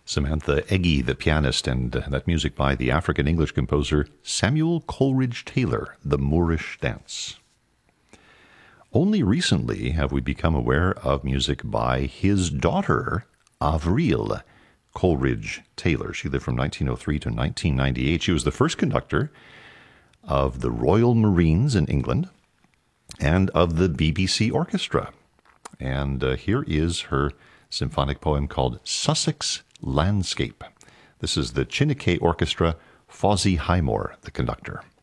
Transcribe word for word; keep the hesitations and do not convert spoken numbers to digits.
Samantha Eggy, the pianist, and uh, that music by the African-English composer Samuel Coleridge Taylor, The Moorish Dance. Only recently have we become aware of music by his daughter, Avril Coleridge Taylor. She lived from nineteen oh three to nineteen ninety-eight. She was the first conductor of the Royal Marines in England and of the B B C Orchestra. And uh, here is her symphonic poem called Sussex Landscape. This is the Chineke Orchestra, Fawzi Highmore, the conductor.